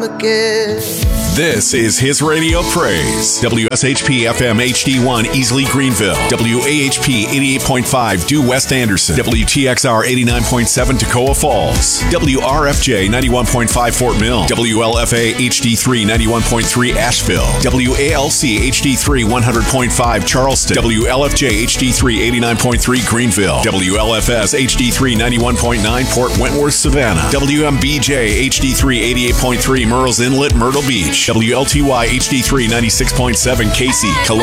again. This is His Radio Praise. WSHP FM HD1 Easley Greenville. WAHP 88.5 Due West Anderson. WTXR 89.7 Toccoa Falls. WRFJ 91.5 Fort Mill. WLFA HD3 91.3 Asheville. WALC HD3 100.5 Charleston. WLFJ HD3 89.3 Greenville. WLFS HD3 91.9 Port Wentworth Savannah. WMBJ HD3 88.3 Murrells Inlet Myrtle Beach. WLTY HD3 96.7 Casey, Columbia.